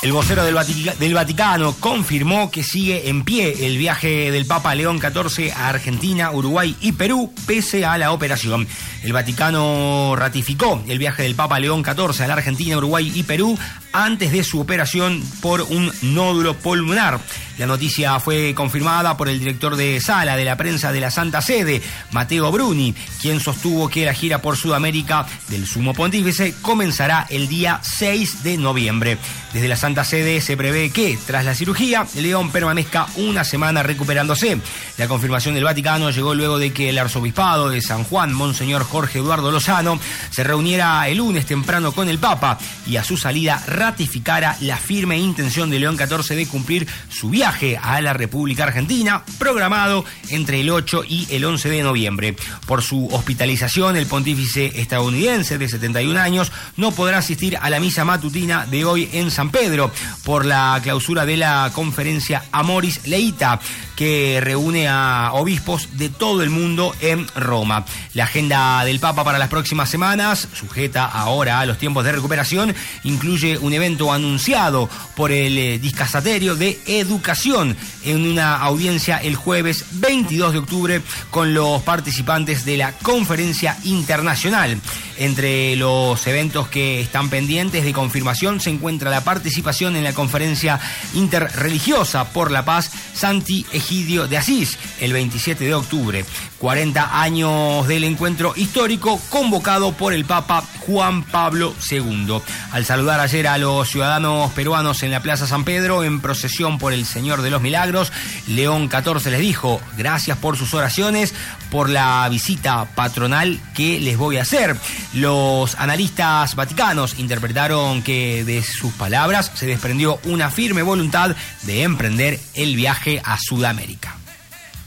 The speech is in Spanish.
El vocero del Vaticano confirmó que sigue en pie el viaje del Papa León XIV a Argentina, Uruguay y Perú, pese a la operación. El Vaticano ratificó el viaje del Papa León XIV a la Argentina, Uruguay y Perú antes de su operación por un nódulo pulmonar. La noticia fue confirmada por el director de sala de la prensa de la Santa Sede, Matteo Bruni, quien sostuvo que la gira por Sudamérica del Sumo Pontífice comenzará el día 6 de noviembre. Desde la Santa Sede se prevé que, tras la cirugía, León permanezca una semana recuperándose. La confirmación del Vaticano llegó luego de que el arzobispado de San Juan, Monseñor Jorge Eduardo Lozano, se reuniera el lunes temprano con el Papa y a su salida ratificara la firme intención de León XIV de cumplir su viaje a la República Argentina, programado entre el 8 y el 11 de noviembre. Por su hospitalización, el pontífice estadounidense de 71 años no podrá asistir a la misa matutina de hoy en San Pedro por la clausura de la conferencia Amoris Laeta, que reúne a obispos de todo el mundo en Roma. La agenda del Papa para las próximas semanas, sujeta ahora a los tiempos de recuperación, incluye un evento anunciado por el Dicasterio de Educación en una audiencia el jueves 22 de octubre con los participantes de la Conferencia Internacional. Entre los eventos que están pendientes de confirmación se encuentra la participación en la Conferencia Interreligiosa por la Paz Santi Egidio de Asís el 27 de octubre. 40 años del encuentro histórico convocado por el Papa Juan Pablo II. Al saludar ayer a los ciudadanos peruanos en la Plaza San Pedro en procesión por el Señor de los Milagros, León XIV les dijo: gracias por sus oraciones, por la visita patronal que les voy a hacer. Los analistas vaticanos interpretaron que de sus palabras se desprendió una firme voluntad de emprender el viaje a Sudamérica.